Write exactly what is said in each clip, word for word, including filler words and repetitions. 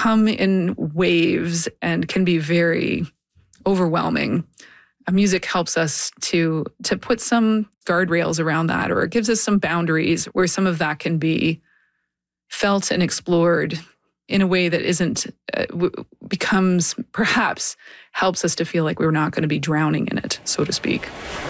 come in waves and can be very overwhelming. Music helps us to to put some guardrails around that, or it gives us some boundaries where some of that can be felt and explored in a way that isn't, uh, w- becomes, perhaps, helps us to feel like we're not going to be drowning in it, so to speak.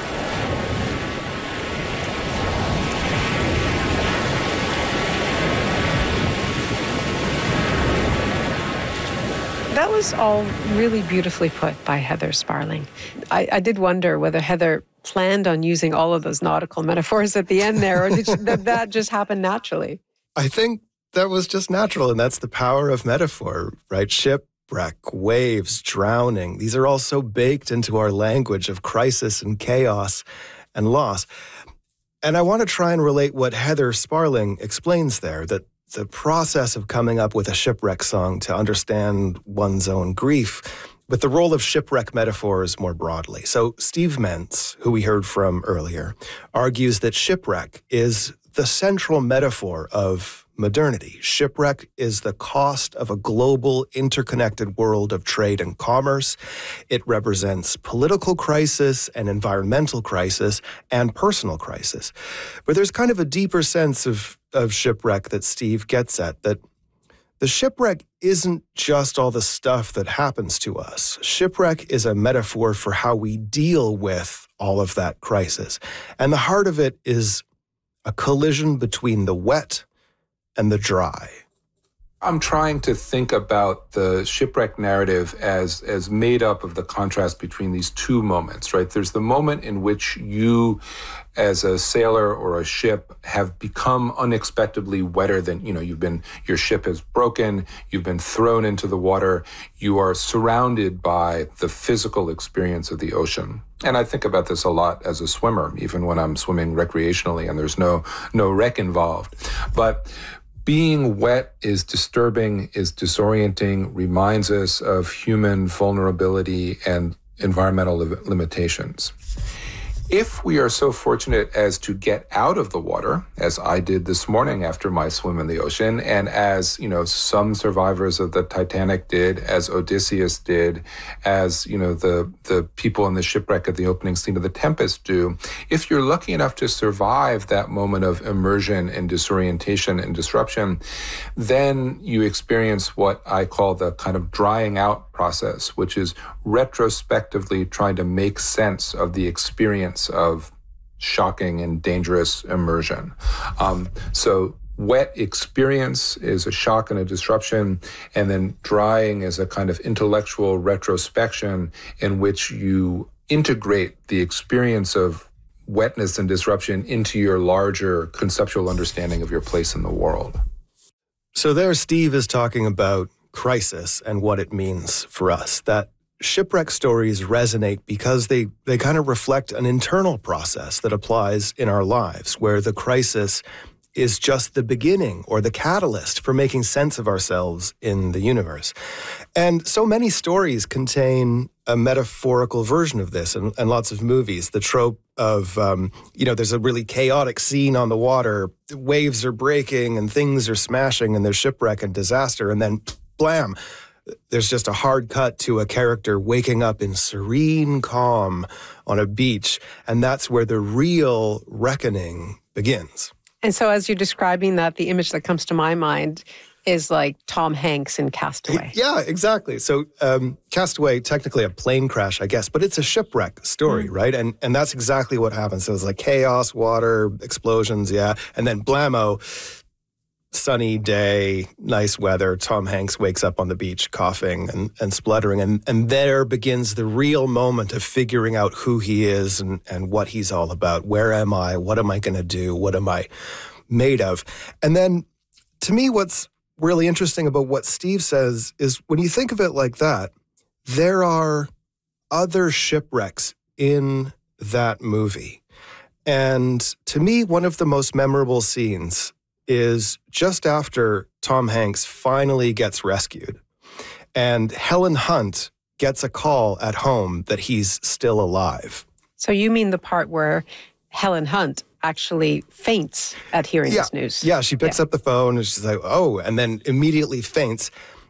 That was all really beautifully put by Heather Sparling. I, I did wonder whether Heather planned on using all of those nautical metaphors at the end there, or did, she, did that just happen naturally? I think that was just natural, and that's the power of metaphor, right? Shipwreck, waves, drowning. These are all so baked into our language of crisis and chaos and loss. And I want to try and relate what Heather Sparling explains there, that the process of coming up with a shipwreck song to understand one's own grief, with the role of shipwreck metaphors more broadly. So Steve Mentz, who we heard from earlier, argues that shipwreck is the central metaphor of modernity. Shipwreck is the cost of a global, interconnected world of trade and commerce. It represents political crisis and environmental crisis and personal crisis. But there's kind of a deeper sense of, of shipwreck that Steve gets at, that the shipwreck isn't just all the stuff that happens to us. Shipwreck is a metaphor for how we deal with all of that crisis. And the heart of it is a collision between the wet and the dry. I'm trying to think about the shipwreck narrative as as made up of the contrast between these two moments, right? There's the moment in which you, as a sailor or a ship, have become unexpectedly wetter than, you know, you've been, your ship has broken, you've been thrown into the water, you are surrounded by the physical experience of the ocean. And I think about this a lot as a swimmer, even when I'm swimming recreationally and there's no no wreck involved. But being wet is disturbing, is disorienting, reminds us of human vulnerability and environmental li- limitations. If we are so fortunate as to get out of the water, as I did this morning after my swim in the ocean, and as, you know, some survivors of the Titanic did, as Odysseus did, as, you know, the, the people in the shipwreck at the opening scene of The Tempest do, if you're lucky enough to survive that moment of immersion and disorientation and disruption, then you experience what I call the kind of drying out process, which is retrospectively trying to make sense of the experience of shocking and dangerous immersion. Um, so wet experience is a shock and a disruption, and then drying is a kind of intellectual retrospection in which you integrate the experience of wetness and disruption into your larger conceptual understanding of your place in the world. So there Steve is talking about crisis and what it means for us, that shipwreck stories resonate because they, they kind of reflect an internal process that applies in our lives, where the crisis is just the beginning or the catalyst for making sense of ourselves in the universe. And so many stories contain a metaphorical version of this, and, and lots of movies. The trope of, um, you know, there's a really chaotic scene on the water, waves are breaking and things are smashing and there's shipwreck and disaster, and then blam, there's just a hard cut to a character waking up in serene calm on a beach, and that's where the real reckoning begins. And so as you're describing that, the image that comes to my mind is like Tom Hanks in Castaway. Yeah, exactly. So um, Castaway, technically a plane crash, I guess, but it's a shipwreck story, mm. right? And and that's exactly what happens. So it's like chaos, water, explosions, yeah, and then blammo, sunny day, nice weather, Tom Hanks wakes up on the beach coughing and, and spluttering, and, and there begins the real moment of figuring out who he is and, and what he's all about. Where am I? What am I going to do? What am I made of? And then, to me, what's really interesting about what Steve says is when you think of it like that, there are other shipwrecks in that movie. And to me, one of the most memorable scenes is just after Tom Hanks finally gets rescued and Helen Hunt gets a call at home that he's still alive. So you mean the part where Helen Hunt actually faints at hearing yeah. this news? Yeah, she picks yeah. up the phone and she's like, oh, and then immediately faints.